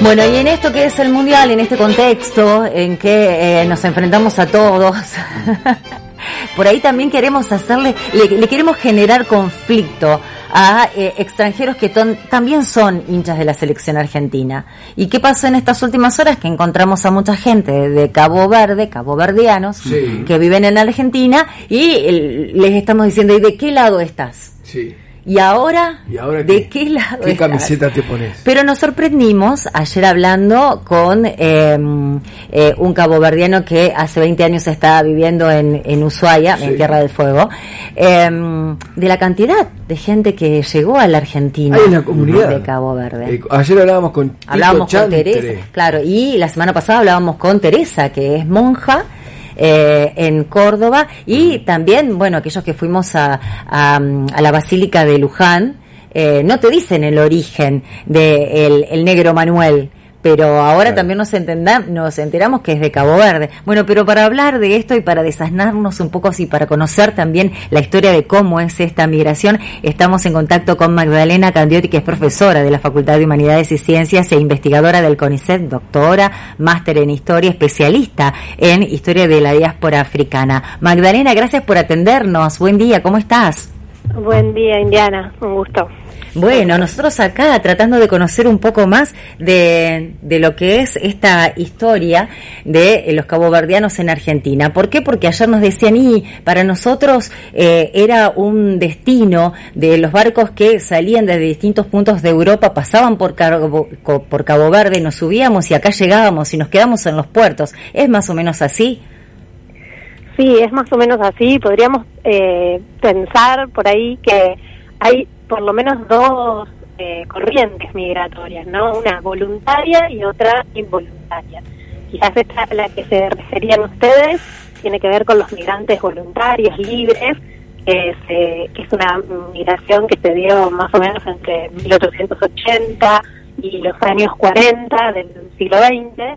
Bueno, y en esto que es el Mundial, en este contexto en que nos enfrentamos a todos, por ahí también queremos le queremos generar conflicto a extranjeros que también son hinchas de la selección argentina. ¿Y qué pasó en estas últimas horas? Que encontramos a mucha gente de Cabo Verde, caboverdianos, sí, que viven en Argentina y les estamos diciendo, ¿y de qué lado estás? Sí. ¿Y ahora de qué lado ¿Qué estás? camiseta te pones? Pero nos sorprendimos ayer hablando con un caboverdiano que hace 20 años está viviendo en Ushuaia, sí, en Tierra del Fuego, de la cantidad de gente que llegó a la Argentina. Hay una comunidad de Cabo Verde. Ayer hablábamos con Teresa, claro, y la semana pasada hablábamos con Teresa, que es monja en Córdoba, y también, bueno, aquellos que fuimos a la Basílica de Luján, no te dicen el origen de el negro Manuel, pero ahora claro, también nos enteramos que es de Cabo Verde. Bueno, pero para hablar de esto y para desasnarnos un poco así, para conocer también la historia de cómo es esta migración, estamos en contacto con Magdalena Candiotti, que es profesora de la Facultad de Humanidades y Ciencias e investigadora del CONICET, doctora, máster en historia, especialista en historia de la diáspora africana. Magdalena, gracias por atendernos. Buen día, ¿cómo estás? Buen día, Indiana, un gusto. Bueno, nosotros acá tratando de conocer un poco más de lo que es esta historia de los caboverdianos en Argentina. ¿Por qué? Porque ayer nos decían, y para nosotros era un destino de los barcos que salían desde distintos puntos de Europa, pasaban por Cabo Verde, nos subíamos y acá llegábamos y nos quedamos en los puertos. ¿Es más o menos así? Sí, es más o menos así. Podríamos pensar por ahí que hay por lo menos dos corrientes migratorias, ¿no? Una voluntaria y otra involuntaria. Quizás esta, la que se referían ustedes, tiene que ver con los migrantes voluntarios, libres, que es una migración que se dio más o menos entre 1880 y los años 40 del siglo XX,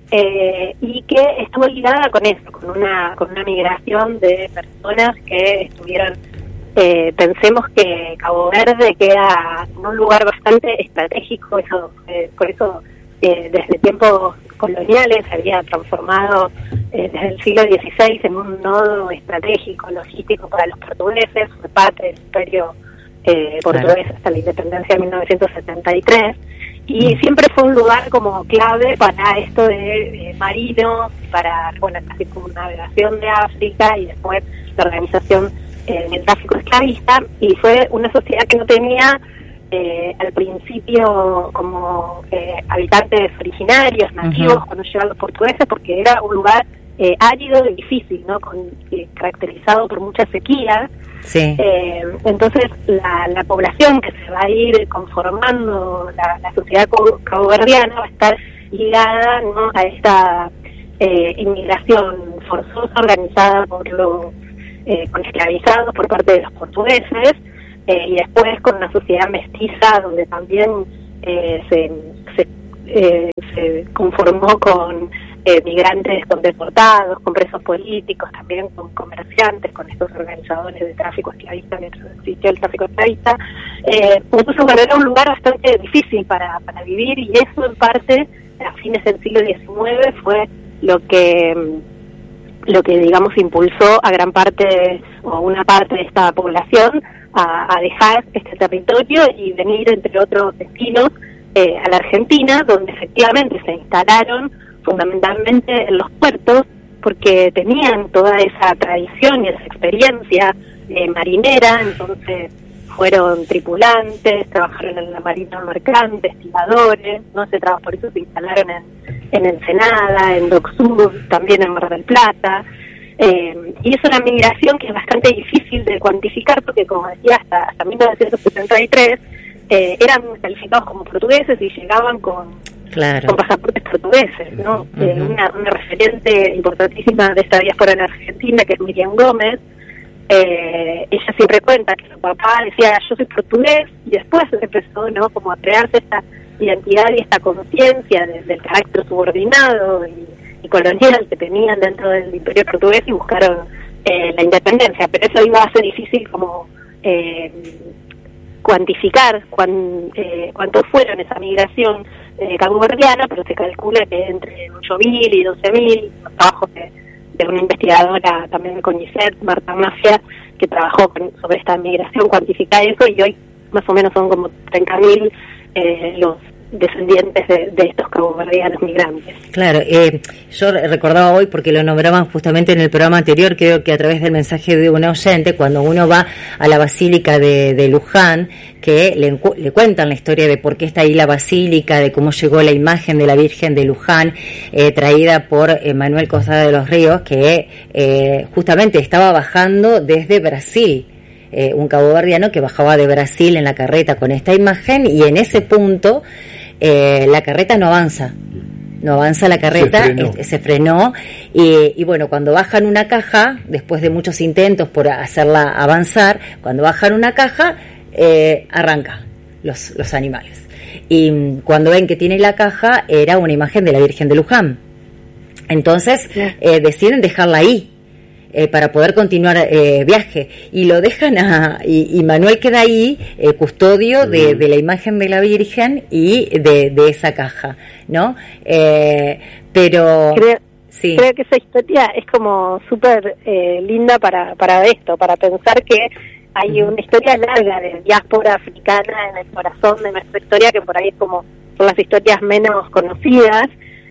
y que estuvo ligada con eso, con una migración de personas que estuvieron, pensemos que Cabo Verde queda en un lugar bastante estratégico, por eso desde tiempos coloniales se había transformado desde el siglo XVI en un nodo estratégico, logístico para los portugueses, fue parte del imperio portugués hasta la independencia de 1973, y siempre fue un lugar como clave para esto de marinos, para la circunnavegación de África y después la organización del tráfico esclavista, y fue una sociedad que no tenía al principio como habitantes originarios, nativos, cuando llegaron los portugueses, porque era un lugar árido y difícil, ¿no? Caracterizado por mucha sequía. Sí. Entonces la población que se va a ir conformando, la sociedad caboverdiana, va a estar ligada, ¿no?, a esta inmigración forzosa organizada por los con esclavizados por parte de los portugueses, y después con una sociedad mestiza donde también se conformó con migrantes, con deportados, con presos políticos, también con comerciantes, con estos organizadores de tráfico esclavista mientras existió el tráfico esclavista. Entonces, bueno, era un lugar bastante difícil para vivir, y eso en parte a fines del siglo XIX fue lo que digamos impulsó a gran parte o una parte de esta población a dejar este territorio y venir, entre otros destinos, a la Argentina, donde efectivamente se instalaron fundamentalmente en los puertos, porque tenían toda esa tradición y esa experiencia marinera. Entonces fueron tripulantes, trabajaron en la marina mercante, estimadores, no se trabajó, por eso se instalaron en Ensenada, en Dock Sur, también en Mar del Plata, y es una migración que es bastante difícil de cuantificar, porque, como decía, hasta 1973 eran calificados como portugueses y llegaban con pasaportes portugueses, ¿no? Una referente importantísima de esta diáspora en Argentina, que es Miriam Gómez, ella siempre cuenta que su papá decía, yo soy portugués, y después empezó, ¿no?, como a crearse esta identidad y esta conciencia del carácter subordinado y colonial que tenían dentro del imperio portugués, y buscaron la independencia. Pero eso iba a ser difícil como cuantificar cuántos fueron esa migración caboverdiana, pero se calcula que entre 8.000 y 12.000, los trabajos de una investigadora también de CONICET, Marta Mafia, que trabajó sobre esta migración, cuantifica eso, y hoy más o menos son como 30.000 los descendientes de estos caboverdianos migrantes. Claro, yo recordaba hoy, porque lo nombraban justamente en el programa anterior, creo que a través del mensaje de una oyente, cuando uno va a la Basílica de Luján, que le cuentan la historia de por qué está ahí la basílica, de cómo llegó la imagen de la Virgen de Luján, traída por Manuel Costada de los Ríos, que justamente estaba bajando desde Brasil. Un caboverdiano que bajaba de Brasil en la carreta con esta imagen, y en ese punto la carreta no avanza la carreta, se frenó y bueno, cuando bajan una caja, después de muchos intentos por hacerla avanzar, cuando bajan una caja, arranca los animales, y cuando ven que tiene la caja, era una imagen de la Virgen de Luján. Entonces deciden dejarla ahí para poder continuar viaje, y lo dejan y Manuel queda ahí custodio de la imagen de la Virgen y de esa caja, ¿no? Pero creo que esa historia es como súper linda para esto, para pensar que hay una historia larga de diáspora africana en el corazón de nuestra historia, que por ahí es como son las historias menos conocidas,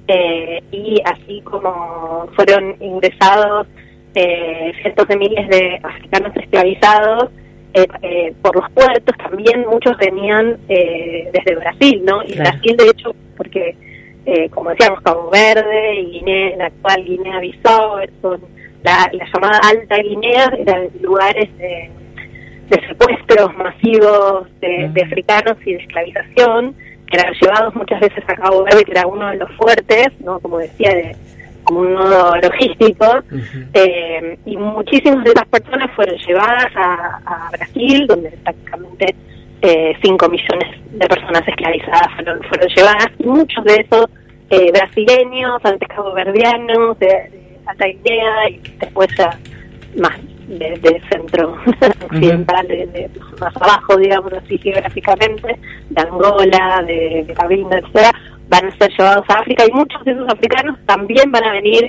y así como fueron ingresados cientos de miles de africanos esclavizados por los puertos, también muchos venían desde Brasil, ¿no? Y claro. Brasil, de hecho, porque como decíamos, Cabo Verde y Guinea, la actual Guinea-Bissau, son la llamada Alta Guinea, eran lugares de secuestros masivos de africanos y de esclavización, que eran llevados muchas veces a Cabo Verde, que era uno de los fuertes, ¿no? Como decía, como un nodo logístico, y muchísimas de esas personas fueron llevadas a Brasil, donde prácticamente 5 millones de personas esclavizadas fueron llevadas, y muchos de esos brasileños, antes caboverdianos, de Alta Guinea, y después ya más de centro occidental, de más abajo, digamos así geográficamente, de Angola, de Cabinda, etcétera, van a ser llevados a África, y muchos de esos africanos también van a venir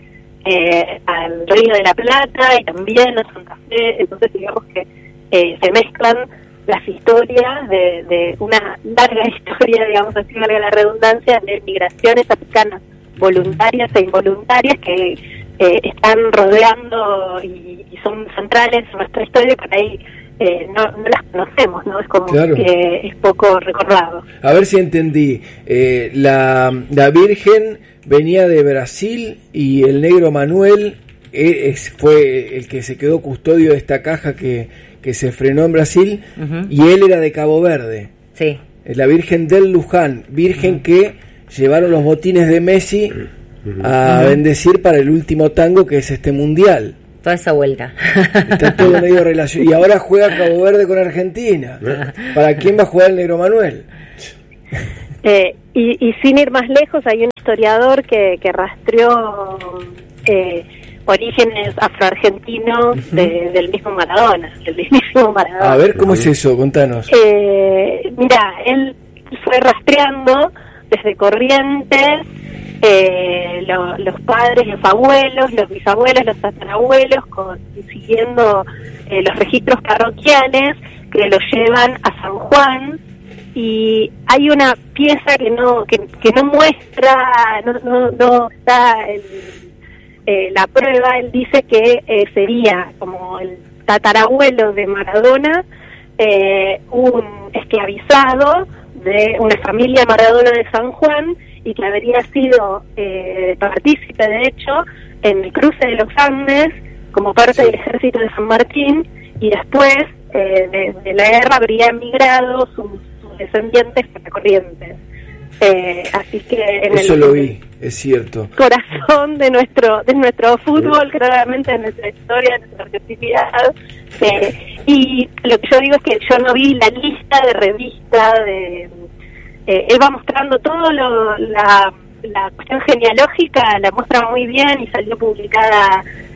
al Río de la Plata y también a Santa Fe. Entonces digamos que se mezclan las historias de una larga historia, digamos así, valga la redundancia, de migraciones africanas voluntarias e involuntarias que están rodeando y son centrales en nuestra historia, y por ahí no las conocemos, ¿no? Es como claro. Que es poco recordado. A ver si entendí. La Virgen venía de Brasil y el negro Manuel fue el que se quedó custodio de esta caja que se frenó en Brasil, y él era de Cabo Verde. Sí. La Virgen del Luján, virgen que llevaron los botines de Messi a bendecir para el último tango, que es este mundial. Toda esa vuelta. Está todo medio relacionado. Y ahora juega Cabo Verde con Argentina. ¿Para quién va a jugar el negro Manuel? Y sin ir más lejos, hay un historiador que rastreó orígenes afroargentinos del mismo Maradona, del mismísimo Maradona. A ver, ¿cómo es eso? Contanos. Mira, él fue rastreando desde Corrientes, los padres, los abuelos, los bisabuelos, los tatarabuelos, siguiendo los registros parroquiales que los llevan a San Juan, y hay una pieza que no muestra, no está la prueba. Él dice que sería como el tatarabuelo de Maradona, un esclavizado de una familia Maradona de San Juan, y que habría sido partícipe, de hecho, en el cruce de los Andes como parte del ejército de San Martín, y después de la guerra habría emigrado sus descendientes a Corrientes. Así que eso lo vi, es cierto. Corazón de nuestro fútbol, claramente de nuestra historia, de nuestra argentinidad. Y lo que yo digo es que yo no vi la lista de revistas él va mostrando todo la cuestión genealógica, la muestra muy bien, y salió publicada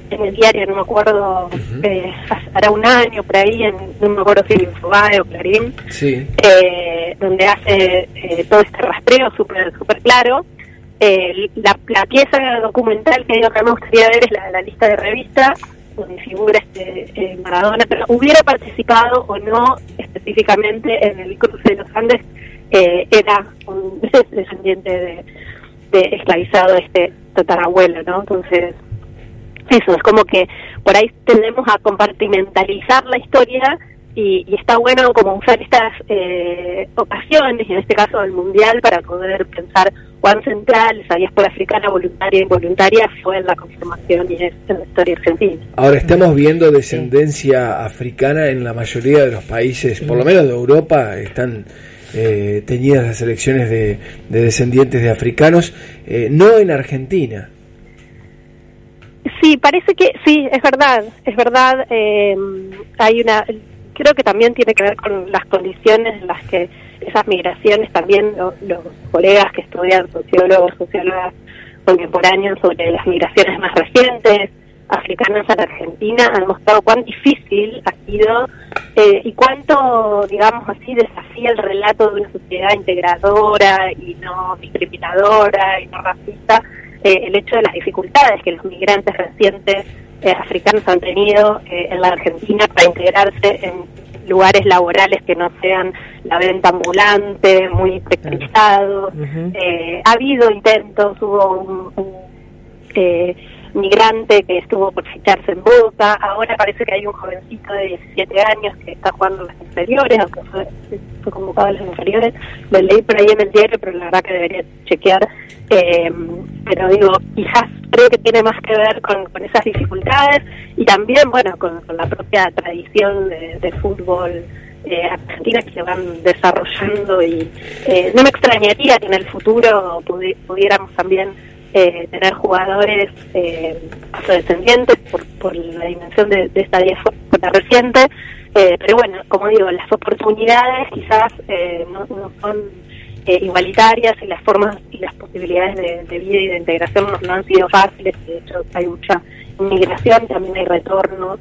en el diario, no me acuerdo, hará un año por ahí, no me acuerdo si en Infobae o Clarín, sí. Donde hace todo este rastreo súper claro. La pieza documental que digo que me gustaría ver es la lista de revistas, donde figura Maradona, pero hubiera participado o no específicamente en el cruce de los Andes, era un descendiente de esclavizado tatarabuelo, ¿no? Entonces, eso, es como que por ahí tendemos a compartimentalizar la historia y está bueno como usar estas ocasiones, en este caso el Mundial, para poder pensar cuán central esa diáspora africana voluntaria e involuntaria fue en la conformación y en la historia argentina. Ahora estamos viendo descendencia africana en la mayoría de los países, por lo menos de Europa, están teñidas las elecciones de descendientes de africanos, no en Argentina. Sí, parece que sí, es verdad. Hay creo que también tiene que ver con las condiciones en las que esas migraciones, también los colegas que estudian sociólogas contemporáneos sobre las migraciones más recientes africanas a la Argentina, han mostrado cuán difícil ha sido y cuánto, digamos así, desafía el relato de una sociedad integradora y no discriminadora y no racista, el hecho de las dificultades que los migrantes recientes africanos han tenido en la Argentina para integrarse en lugares laborales que no sean la venta ambulante, muy especializados. Ha habido intentos, hubo un migrante que estuvo por ficharse en Boca, ahora parece que hay un jovencito de 17 años que está jugando en las inferiores, aunque fue convocado a las inferiores, lo leí por ahí en el diario, pero la verdad que debería chequear, pero digo, quizás creo que tiene más que ver con esas dificultades y también, bueno, con la propia tradición de fútbol argentina que se van desarrollando y no y en el futuro pudiéramos también tener jugadores afrodescendientes por la dimensión de esta diáspora reciente, pero bueno, como digo, las oportunidades quizás no son igualitarias y las formas y las posibilidades de vida y de integración no han sido fáciles. De hecho hay mucha inmigración, también hay retornos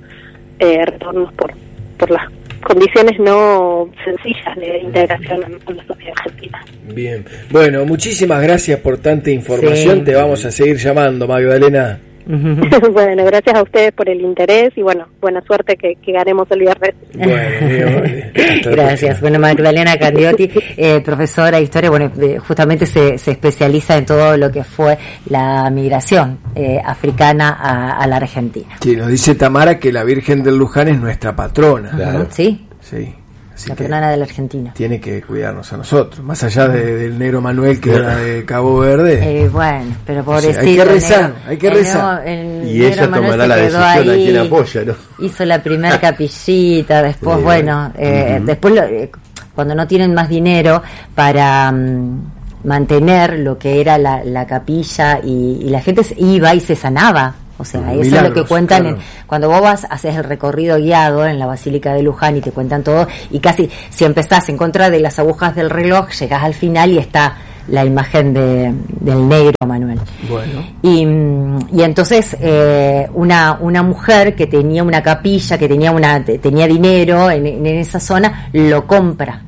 por las condiciones no sencillas de integración en la sociedad argentina. Bien, bueno, muchísimas gracias por tanta información, te vamos a seguir llamando, Magdalena. Bueno, gracias a ustedes por el interés y bueno, buena suerte que ganemos el viernes. Bueno, gracias. Bueno, Magdalena Candiotti, profesora de historia, bueno, justamente se especializa en todo lo que fue la migración africana a la Argentina. Sí, nos dice Tamara que la Virgen del Luján es nuestra patrona. Claro. Sí. Así la patrona de la Argentina. Tiene que cuidarnos a nosotros, más allá del negro Manuel que era de Cabo Verde. Bueno, pero pobrecito. Hay que rezar. Y ella tomará la decisión a quien apoya, ¿no? Hizo la primera capillita, después, después cuando no tienen más dinero para mantener lo que era la capilla y la gente iba y se sanaba. O sea, eso es lo que cuentan claro. Cuando vos haces el recorrido guiado en la Basílica de Luján y te cuentan todo, y casi si empezás en contra de las agujas del reloj, llegás al final y está la imagen del negro Manuel. Bueno. Y entonces una mujer que tenía una capilla, que tenía dinero en esa zona, lo compra,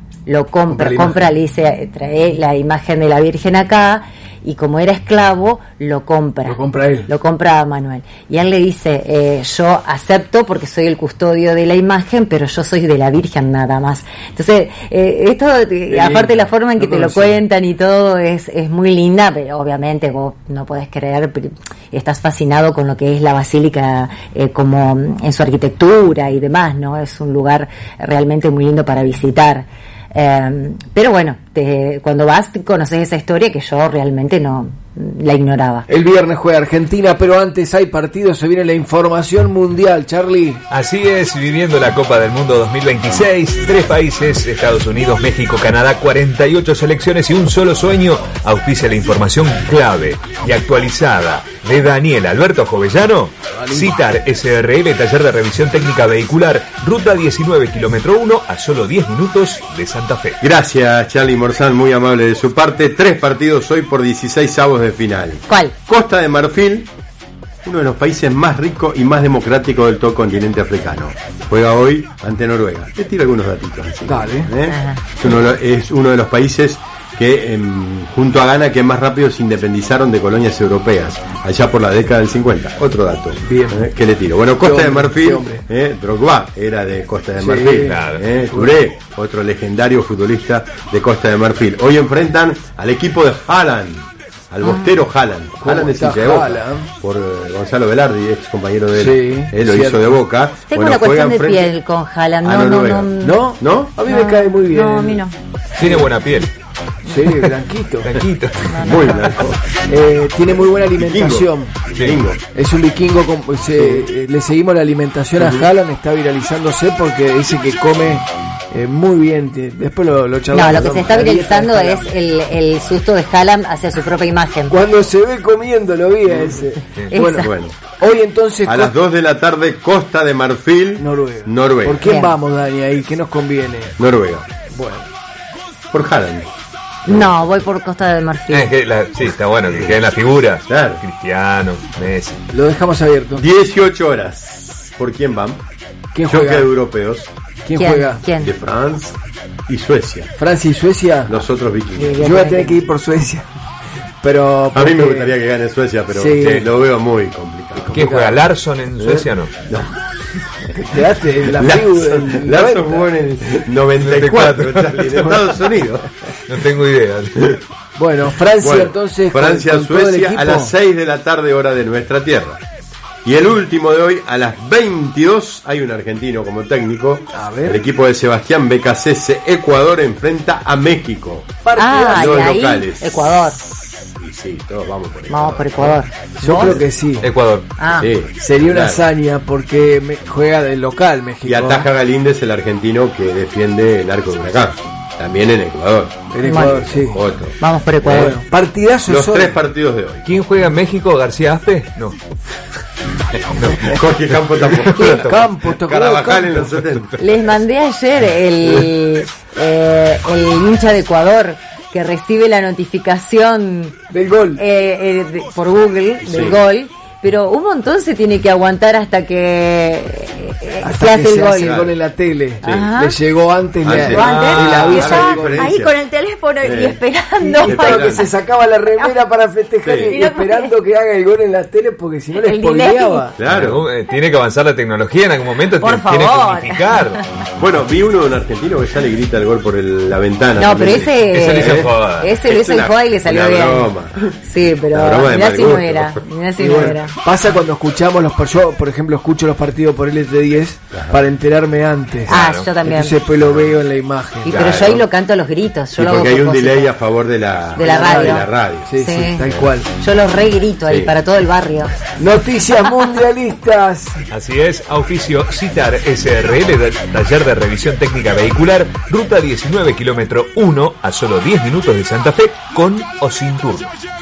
le dice, trae la imagen de la Virgen acá, y como era esclavo, lo compra él. Lo compra a Manuel. Y él le dice, yo acepto porque soy el custodio de la imagen, pero yo soy de la Virgen nada más. Entonces, esto, aparte de la forma en que te lo cuentan y todo, es muy linda, pero obviamente vos no podés creer, estás fascinado con lo que es la basílica, como en su arquitectura y demás, ¿no? Es un lugar realmente muy lindo para visitar. Pero bueno, cuando vas conoces esa historia que yo realmente no la ignoraba. El viernes juega Argentina, pero antes hay partidos, se viene la información mundial, Charlie. Así es, viviendo la Copa del Mundo 2026, 3 países, Estados Unidos, México, Canadá, 48 selecciones y un solo sueño, auspicia la información clave y actualizada de Daniel Alberto Jovellano. Citar SRL, taller de revisión técnica vehicular, ruta 19, kilómetro 1, a solo 10 minutos de Santa Fe. Gracias, Charlie Morzán, muy amable de su parte. 3 partidos hoy por 16 avos de final. ¿Cuál? Costa de Marfil uno de los países más ricos y más democráticos del todo continente africano. Juega hoy ante Noruega. Te tiro algunos datitos. Así, dale. Es uno de los países que junto a Ghana que más rápido se independizaron de colonias europeas, allá por la década del 50. Otro dato. Bien. ¿Qué le tiro? Bueno, Costa de Marfil, Drogba era de Costa de Marfil. Claro. Touré, otro legendario futbolista de Costa de Marfil. Hoy enfrentan al equipo de Haaland, al bostero Haaland. Haaland es hincha de Boca, por Gonzalo Velardi, ex compañero de él. Él lo hizo de Boca. Tengo una cuestión de piel con Haaland. ¿No? A mí me cae muy bien. No, a mí no. Tiene buena piel. Sí, blanquito. Muy blanco. Tiene muy buena alimentación. Vikingo. Es un vikingo. Le seguimos la alimentación a Haaland, está viralizándose porque dice que come muy bien. Después lo charlamos. No, lo que se está viralizando es el susto de Haaland hacia su propia imagen. Cuando se ve comiendo, lo vi a ese. Bueno. Hoy entonces a las 2 de la tarde, Costa de Marfil, Noruega. ¿Por quién vamos, Dani, ahí? ¿Qué nos conviene? Noruega. Bueno. Por Haaland. No, voy por Costa de Marfil. Sí, está bueno, que queden las figuras. Claro. Cristiano, Messi. Lo dejamos abierto. 18 horas. ¿Por quién van? ¿Quién Choque juega? de europeos. ¿Quién juega? ¿Quién? De Francia y Suecia. Francia y Suecia. Los otros vikingos. Yo voy a tener que ir por Suecia. Pero a mí me gustaría que gane Suecia, pero lo veo muy complicado. ¿Quién juega? ¿Larsson en Suecia? No. Te quedaste en la Larsson jugó en el 94, Charlie, en Estados Unidos. No tengo idea. Bueno, Francia entonces. Francia, con Suecia a las 6 de la tarde, hora de nuestra tierra. Y el último de hoy, a las 22, hay un argentino como técnico. A ver. El equipo de Sebastián Becasese, Ecuador, enfrenta a México. Los locales. Ecuador. Y sí, todos vamos por Ecuador. Vamos por Ecuador. Yo creo que sí. Ecuador. Sí, sería una hazaña porque juega del local México. Y ataja Galíndez, el argentino que defiende el arco de Huracán. También en Ecuador. En Ecuador, sí. Otro. Vamos por Ecuador. Bueno, partidazo. Los 3 partidos de hoy. ¿Quién juega en México? ¿García Aspe? No. Jorge Campos tampoco. Campos, Carabajal en los 70. Les mandé ayer el hincha de Ecuador que recibe la notificación del gol por Google del gol, pero un montón se tiene que aguantar hasta que se hace el gol. Hace el gol en la tele. Sí. Le llegó antes y ahí con el teléfono y esperando. Estaba que se sacaba la remera para festejar y esperando que haga el gol en la tele porque si no le spoileaba. Claro, tiene que avanzar la tecnología en algún momento. Por tiene favor. que unificar. Bueno, vi uno de un argentino que ya le grita el gol por la ventana. No, pero ese lo hizo en joda. Ese lo hizo en joda y le salió bien. Broma. Sí, pero mirá si no era. Mirá si no era. Pasa cuando escuchamos yo, por ejemplo, escucho los partidos por LT10 para enterarme antes. Yo también. Entonces después lo veo en la imagen. Pero yo ahí lo canto a los gritos. Yo lo porque hay un delay a favor de la radio. Sí, tal cual. Yo lo regrito ahí para todo el barrio. Noticias mundialistas. Así es, auspicio Citar SRL, taller de revisión técnica vehicular, ruta 19, kilómetro 1, a solo 10 minutos de Santa Fe, con o sin turno.